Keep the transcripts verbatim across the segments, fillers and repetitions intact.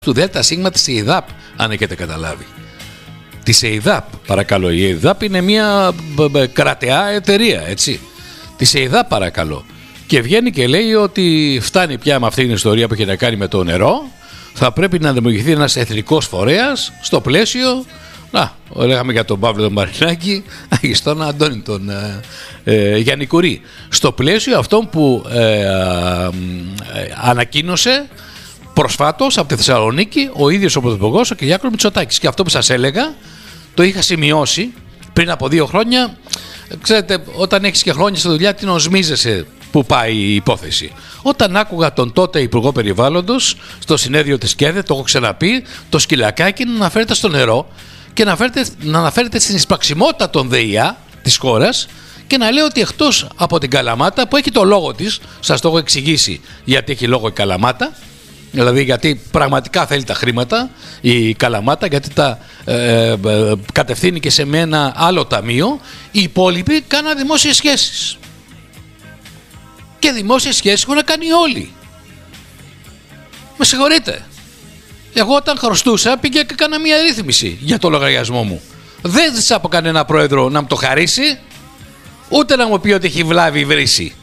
του ΔΣ της ΕΙΔΑΠ, αν έχετε καταλάβει. Της ΕΙΔΑΠ, παρακαλώ. Η ΕΙΔΑΠ είναι μια κρατεά εταιρεία, έτσι. Της ΕΙΔΑΠ, παρακαλώ. Και βγαίνει και λέει ότι φτάνει πια με αυτή την ιστορία που έχει να κάνει με το νερό. Θα πρέπει να δημιουργηθεί ένας εθνικός φορέας στο πλαίσιο. Να, λέγαμε για τον Παύλο τον Μαρινάκη, στον Αντώνη τον ε, ε, Γιάννη Κουρί. Στο πλαίσιο αυτόν που ε, ε, ε, ανακοίνωσε προσφάτως από τη Θεσσαλονίκη ο ίδιος ο Πρωθυπουργός, ο Κυριάκος Μητσοτάκης. Και αυτό που σας έλεγα, το είχα σημειώσει πριν από δύο χρόνια. Ξέρετε, όταν έχεις και χρόνια στη δουλειά, τι νοσμίζεσαι που πάει η υπόθεση. Όταν άκουγα τον τότε Υπουργό Περιβάλλοντος στο συνέδριο της ΚΕΔΕ, το έχω ξαναπεί, το σκυλακάκι να αναφέρεται στο νερό και να αναφέρεται, να αναφέρεται στην εισπραξιμότητα των ΔΕΙΑ της χώρας και να λέει ότι εκτός από την Καλαμάτα, που έχει το λόγο της, σας το έχω εξηγήσει γιατί έχει λόγο η Καλαμάτα, δηλαδή γιατί πραγματικά θέλει τα χρήματα η Καλαμάτα, γιατί τα ε, ε, κατευθύνει και σε ένα άλλο ταμείο, οι υπόλοιποι κάναν δημόσιες σχέσεις. Και δημόσιες σχέσεις έχουν κάνει όλοι. Με συγχωρείτε. Εγώ όταν χρωστούσα πήγα και έκανα μια ρύθμιση για το λογαριασμό μου. Δεν ζητήσα από κανένα πρόεδρο να μου το χαρίσει, ούτε να μου πει ότι έχει βλάβει η βρύση.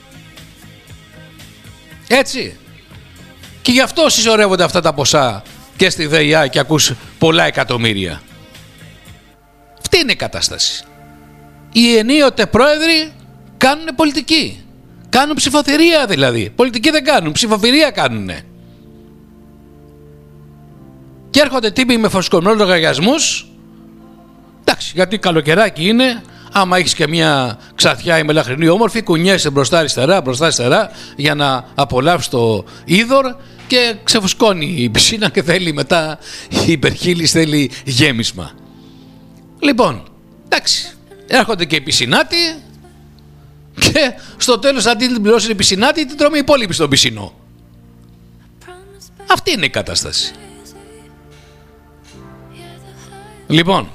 Έτσι. Και γι' αυτό συσσωρεύονται αυτά τα ποσά και στη ΔΕΙΑ και ακούς πολλά εκατομμύρια. Αυτή είναι η κατάσταση. Οι ενίοτε πρόεδροι κάνουν πολιτική. Κάνουν ψηφοθυρία δηλαδή. Πολιτική δεν κάνουν, ψηφοθυρία κάνουνε. Και έρχονται τύποι με φωσκωμένους λογαριασμούς. Εντάξει, γιατί καλοκαιράκι είναι. Άμα έχεις και μια ξαθιά ή μελαχρινή όμορφη, κουνιέσαι μπροστά αριστερά, μπροστά αριστερά για να απολαύσεις το είδωρ και ξεφουσκώνει η πισίνα και θέλει μετά η υπερχείλης, θέλει γέμισμα. Λοιπόν, εντάξει, έρχονται και οι πισινάτοι και στο τέλος αντί να την πληρώσει η πισινάτη, την τρώμε οι υπόλοιποι στον πισινό. Αυτή είναι η κατάσταση. Λοιπόν,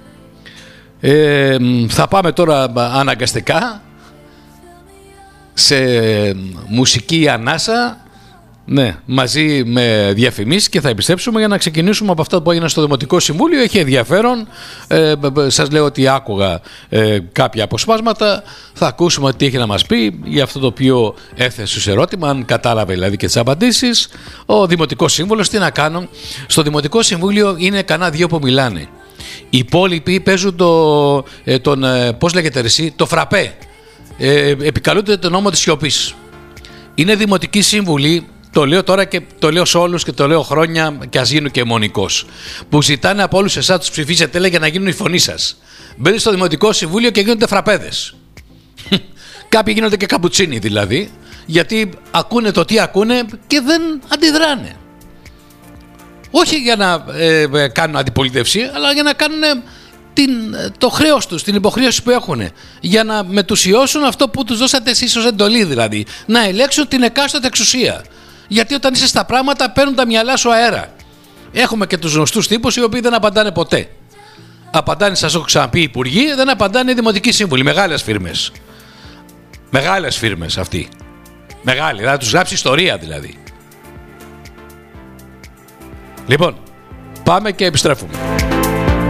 ε, θα πάμε τώρα αναγκαστικά σε μουσική ανάσα, ναι, μαζί με διαφημίσεις, και θα επιστρέψουμε για να ξεκινήσουμε από αυτά που έγιναν στο Δημοτικό Συμβούλιο. Έχει ενδιαφέρον. Ε, σας λέω ότι άκουγα ε, κάποια αποσπάσματα. Θα ακούσουμε τι έχει να μας πει για αυτό το οποίο έθεσε ως ερώτημα, αν κατάλαβε δηλαδή και τις απαντήσεις. Ο Δημοτικός Σύμβουλος, τι να κάνω. Στο Δημοτικό Συμβούλιο είναι κανένα δύο που μιλάνε. Οι υπόλοιποι παίζουν το, ε, τον, ε, πώς λέγεται εσύ, το φραπέ. Ε, επικαλούνται τον νόμο της σιωπής. Είναι Δημοτικοί Σύμβουλοι, το λέω τώρα και το λέω σε όλους και το λέω χρόνια και ας γίνω και αιμονικός, που ζητάνε από όλους εσάς τους ψηφίσετε, λέει, για να γίνουν η φωνή σας. Μπαίνουν στο Δημοτικό Συμβούλιο και γίνονται φραπέδες. Κάποιοι γίνονται και καπουτσίνοι δηλαδή, γιατί ακούνε το τι ακούνε και δεν αντιδράνε. Όχι για να ε, κάνουν αντιπολίτευση, αλλά για να κάνουν την, το χρέος τους, την υποχρέωση που έχουν, για να μετουσιώσουν αυτό που τους δώσατε εσείς ως εντολή, δηλαδή να ελέγξουν την εκάστοτε εξουσία. Γιατί όταν είσαι στα πράγματα παίρνουν τα μυαλά σου αέρα. Έχουμε και τους γνωστούς τύπους οι οποίοι δεν απαντάνε ποτέ. Απαντάνε, σας έχω ξαναπεί, οι υπουργοί, δεν απαντάνε οι δημοτικοί σύμβουλοι, μεγάλες φίρμες. Μεγάλες φίρμες αυτοί. Μεγάλοι, θα τους γράψει ιστορία δηλαδή. Λοιπόν, πάμε και επιστρέφουμε.